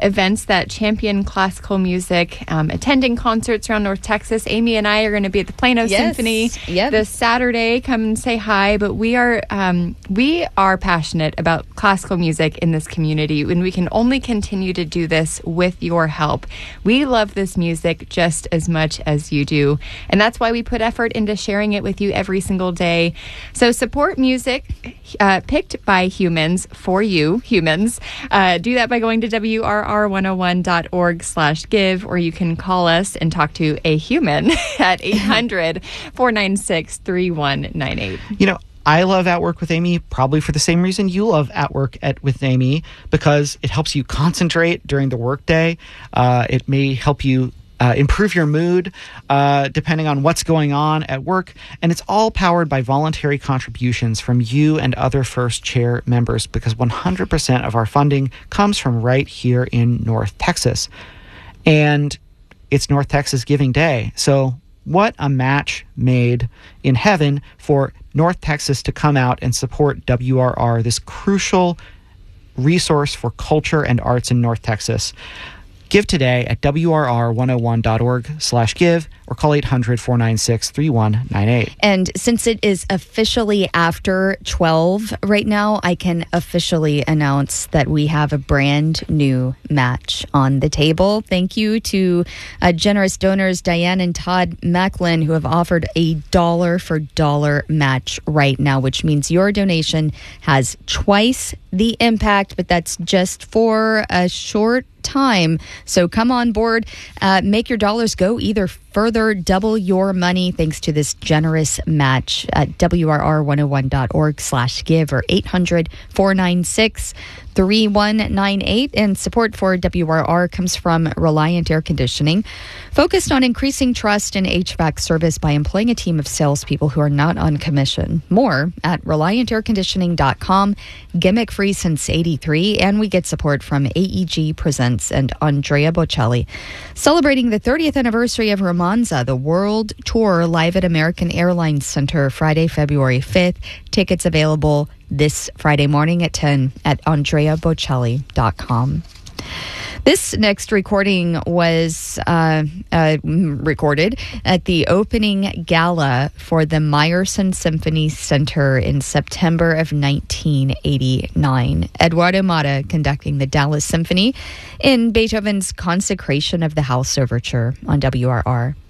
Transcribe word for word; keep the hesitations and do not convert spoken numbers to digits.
events that champion classical music, um, attending concerts around North Texas. Amy and I are going to be at the Plano Yes. Symphony Yep. this Saturday. Come and say hi. But we are um, we are passionate about classical music in this community, and we can only continue to do this with your help. We love this music just as much as you do, and that's why we put effort into sharing it with you every single day. So support music uh, picked by humans for you, humans. Uh, do that by going to W R R one oh one dot org slash give, or you can call us and talk to a human at eight hundred, four nine six, three one nine eight. You know, I love At Work with Amy probably for the same reason you love At Work at with Amy, because it helps you concentrate during the workday. Uh, it may help you Uh, improve your mood, uh, depending on what's going on at work. And it's all powered by voluntary contributions from you and other First Chair members, because one hundred percent of our funding comes from right here in North Texas. And it's North Texas Giving Day. So what a match made in heaven for North Texas to come out and support W R R, this crucial resource for culture and arts in North Texas. Give today at W R R one oh one dot org slash give, or call eight hundred, four nine six, three one nine eight. And since it is officially after twelve right now, I can officially announce that we have a brand new match on the table. Thank you to uh, generous donors Diane and Todd Macklin, who have offered a dollar for dollar match right now, which means your donation has twice the impact, but that's just for a short time. So come on board, uh, make your dollars go either further, double your money thanks to this generous match at W R R one oh one dot org slash give, or eight hundred, four nine six, three one nine eight. And support for W R R comes from Reliant Air Conditioning, focused on increasing trust in H V A C service by employing a team of salespeople who are not on commission. More at reliant air conditioning dot com. Gimmick free since eighty-three, and we get support from A E G Presents and Andrea Bocelli. Celebrating the thirtieth anniversary of Romanza, the world tour, live at American Airlines Center Friday, February fifth. Tickets available this Friday morning at ten at andrea bocelli dot com. This next recording was uh, uh, recorded at the opening gala for the Meyerson Symphony Center in September of nineteen eighty-nine. Eduardo Mata conducting the Dallas Symphony in Beethoven's Consecration of the House Overture on W R R.